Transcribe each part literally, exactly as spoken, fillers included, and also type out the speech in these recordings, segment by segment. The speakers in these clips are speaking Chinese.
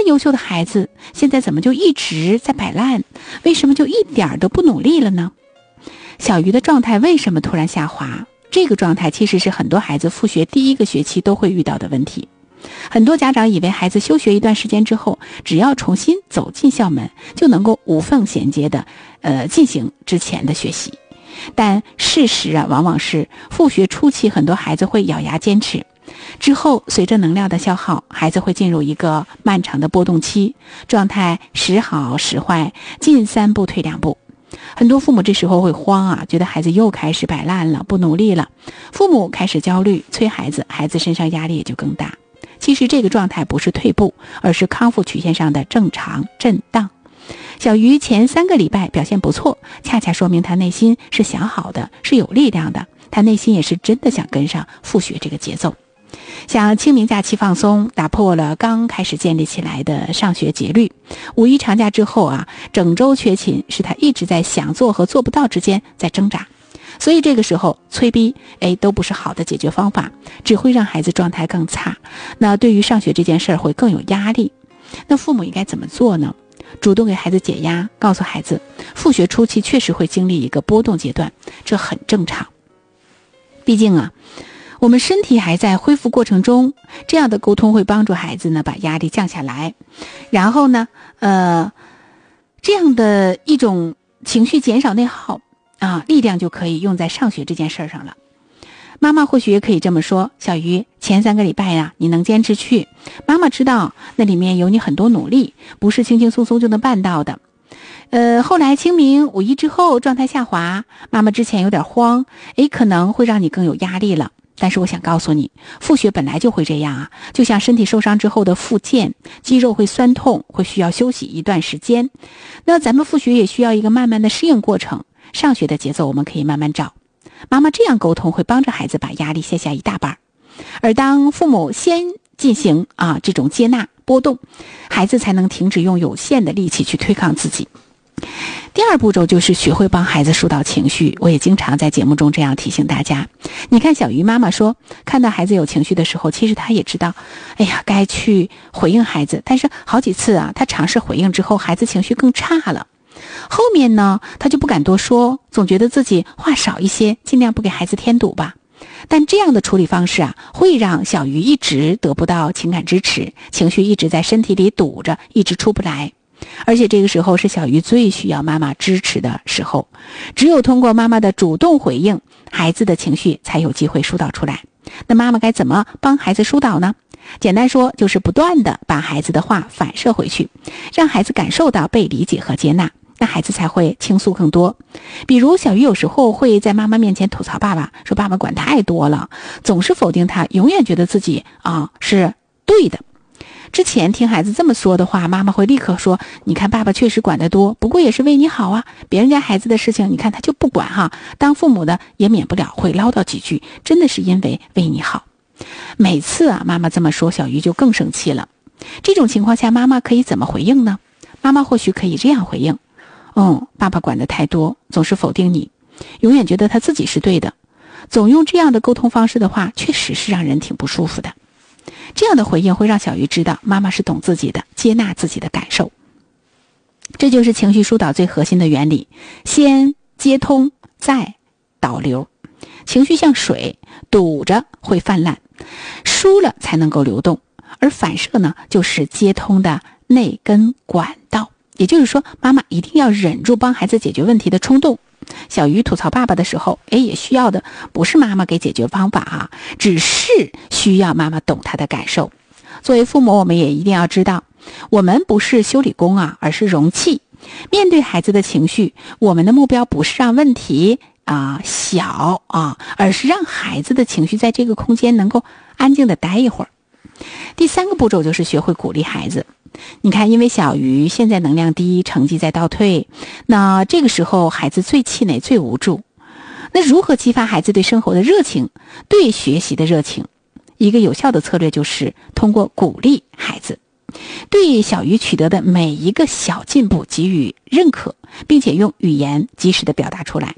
优秀的孩子，现在怎么就一直在摆烂？为什么就一点都不努力了呢？小鱼的状态为什么突然下滑？这个状态其实是很多孩子复学第一个学期都会遇到的问题。很多家长以为孩子休学一段时间之后，只要重新走进校门，就能够无缝衔接的呃进行之前的学习。但事实啊，往往是复学初期很多孩子会咬牙坚持，之后随着能量的消耗，孩子会进入一个漫长的波动期，状态时好时坏，进三步退两步。很多父母这时候会慌啊，觉得孩子又开始摆烂了，不努力了，父母开始焦虑，催孩子，孩子身上压力也就更大。其实这个状态不是退步，而是康复曲线上的正常震荡。小鱼前三个礼拜表现不错，恰恰说明他内心是想好的，是有力量的，他内心也是真的想跟上复学这个节奏。像清明假期放松，打破了刚开始建立起来的上学节律。五一长假之后啊，整周缺勤，是他一直在想做和做不到之间在挣扎。所以这个时候催逼哎都不是好的解决方法，只会让孩子状态更差。那对于上学这件事儿会更有压力。那父母应该怎么做呢？主动给孩子解压，告诉孩子复学初期确实会经历一个波动阶段，这很正常。毕竟啊，我们身体还在恢复过程中，这样的沟通会帮助孩子呢把压力降下来，然后呢呃这样的一种情绪减少内耗啊，力量就可以用在上学这件事上了。妈妈或许也可以这么说，小鱼，前三个礼拜呀，你能坚持去，妈妈知道那里面有你很多努力，不是轻轻松松就能办到的。呃，后来清明五一之后状态下滑，妈妈之前有点慌，诶，可能会让你更有压力了。但是我想告诉你，复学本来就会这样啊，就像身体受伤之后的复健，肌肉会酸痛，会需要休息一段时间。那咱们复学也需要一个慢慢的适应过程，上学的节奏我们可以慢慢找。妈妈这样沟通会帮着孩子把压力卸下一大半，而当父母先进行啊这种接纳波动，孩子才能停止用有限的力气去对抗自己。第二步骤就是学会帮孩子疏导情绪，我也经常在节目中这样提醒大家。你看小鱼妈妈说，看到孩子有情绪的时候，其实她也知道，哎呀，该去回应孩子，但是好几次啊，她尝试回应之后，孩子情绪更差了。后面呢，她就不敢多说，总觉得自己话少一些，尽量不给孩子添堵吧。但这样的处理方式啊，会让小鱼一直得不到情感支持，情绪一直在身体里堵着，一直出不来。而且这个时候是小鱼最需要妈妈支持的时候，只有通过妈妈的主动回应，孩子的情绪才有机会疏导出来。那妈妈该怎么帮孩子疏导呢？简单说，就是不断的把孩子的话反射回去，让孩子感受到被理解和接纳，那孩子才会倾诉更多。比如小鱼有时候会在妈妈面前吐槽爸爸，说爸爸管太多了，总是否定他，永远觉得自己啊是对的。之前听孩子这么说的话，妈妈会立刻说，你看爸爸确实管得多，不过也是为你好啊，别人家孩子的事情你看他就不管哈，当父母的也免不了会唠叨几句，真的是因为为你好。每次啊妈妈这么说，小鱼就更生气了。这种情况下妈妈可以怎么回应呢？妈妈或许可以这样回应，嗯，爸爸管得太多，总是否定你，永远觉得他自己是对的，总用这样的沟通方式的话，确实是让人挺不舒服的。这样的回应会让小鱼知道妈妈是懂自己的，接纳自己的感受。这就是情绪疏导最核心的原理，先接通再导流。情绪像水，堵着会泛滥，疏了才能够流动，而反射呢就是接通的内根管道。也就是说，妈妈一定要忍住帮孩子解决问题的冲动。小鱼吐槽爸爸的时候，诶，也需要的不是妈妈给解决方法啊，只是需要妈妈懂他的感受。作为父母，我们也一定要知道，我们不是修理工啊，而是容器。面对孩子的情绪，我们的目标不是让问题啊、呃、小啊，而是让孩子的情绪在这个空间能够安静的待一会儿。第三个步骤就是学会鼓励孩子。你看，因为小鱼现在能量低，成绩在倒退，那这个时候孩子最气馁最无助，那如何激发孩子对生活的热情，对学习的热情？一个有效的策略就是通过鼓励孩子，对小鱼取得的每一个小进步给予认可，并且用语言及时的表达出来。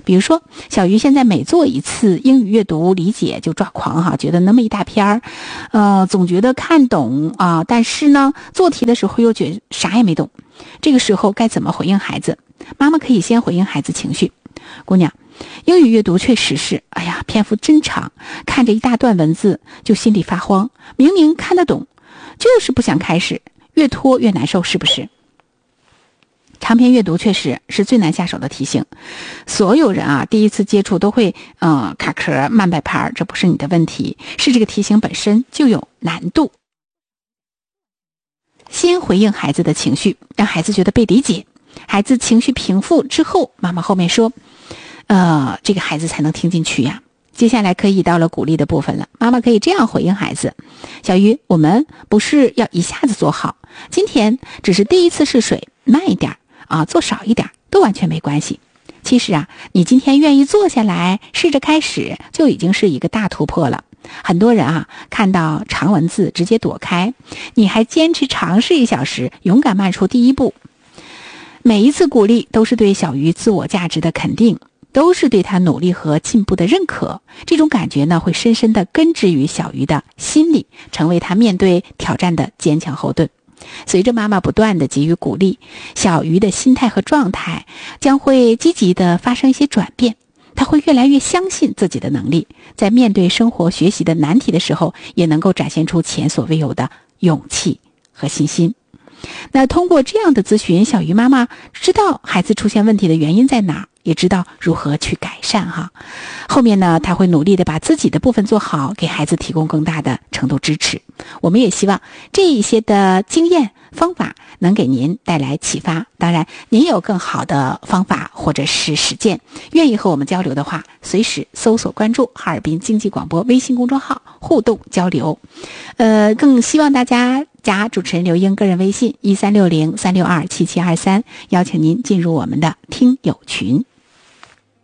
比如说，小鱼现在每做一次英语阅读理解就抓狂哈，觉得那么一大篇儿，呃，总觉得看懂啊，但是呢，做题的时候又觉得啥也没懂。这个时候该怎么回应孩子？妈妈可以先回应孩子情绪。姑娘，英语阅读确实是，哎呀，篇幅真长，看着一大段文字就心里发慌，明明看得懂，就是不想开始，越拖越难受，是不是？长篇阅读确实是最难下手的题型，所有人啊第一次接触都会呃卡壳慢摆拍，这不是你的问题，是这个题型本身就有难度。先回应孩子的情绪，让孩子觉得被理解，孩子情绪平复之后，妈妈后面说呃这个孩子才能听进去呀。接下来可以到了鼓励的部分了，妈妈可以这样回应孩子：小鱼，我们不是要一下子做好，今天只是第一次试水，慢一点啊，做少一点都完全没关系。其实啊，你今天愿意坐下来试着开始，就已经是一个大突破了。很多人啊，看到长文字直接躲开，你还坚持尝试一小时，勇敢迈出第一步。每一次鼓励都是对小鱼自我价值的肯定，都是对他努力和进步的认可。这种感觉呢，会深深地根植于小鱼的心里，成为他面对挑战的坚强后盾。随着妈妈不断的给予鼓励，小鱼的心态和状态将会积极的发生一些转变，他会越来越相信自己的能力，在面对生活学习的难题的时候，也能够展现出前所未有的勇气和信心。那通过这样的咨询，小鱼妈妈知道孩子出现问题的原因在哪儿，也知道如何去改善哈。后面呢，他会努力的把自己的部分做好，给孩子提供更大的程度支持。我们也希望这一些的经验方法能给您带来启发。当然，您有更好的方法或者是实践，愿意和我们交流的话，随时搜索关注哈尔滨经济广播微信公众号互动交流。呃，更希望大家加主持人刘英个人微信一三六零三六二七七二三，邀请您进入我们的听友群。